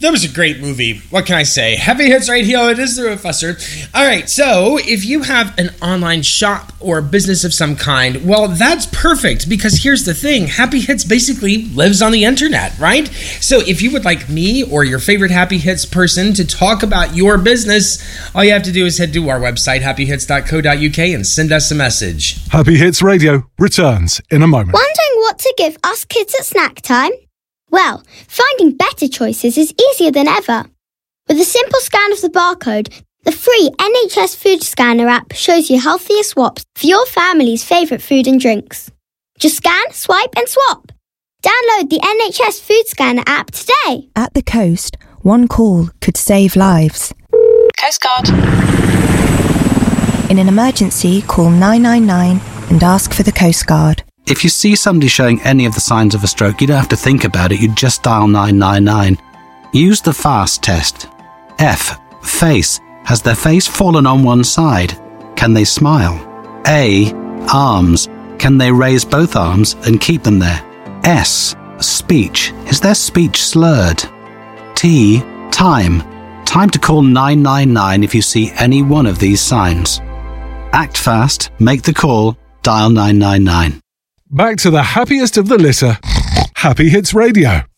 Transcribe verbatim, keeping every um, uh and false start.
That was a great movie. What can I say? Happy Hits Radio, it is the Professor. All right, so if you have an online shop or business of some kind, well, that's perfect, because here's the thing. Happy Hits basically lives on the internet, right? So if you would like me or your favorite Happy Hits person to talk about your business, all you have to do is head to our website, happy hits dot co dot uk, and send us a message. Happy Hits Radio returns in a moment. Wondering what to give us kids at snack time? Well, finding better choices is easier than ever. With a simple scan of the barcode, the free N H S Food Scanner app shows you healthier swaps for your family's favourite food and drinks. Just scan, swipe and swap. Download the N H S Food Scanner app today. At the coast, one call could save lives. Coast Guard. In an emergency, call nine nine nine and ask for the Coast Guard. If you see somebody showing any of the signs of a stroke, you don't have to think about it, you just dial nine nine nine. Use the FAST test. F. Face. Has their face fallen on one side? Can they smile? A. Arms. Can they raise both arms and keep them there? S. Speech. Is their speech slurred? T. Time. Time to call nine nine nine if you see any one of these signs. Act fast, make the call, dial nine nine nine. Back to the happiest of the litter. Happy Hits Radio.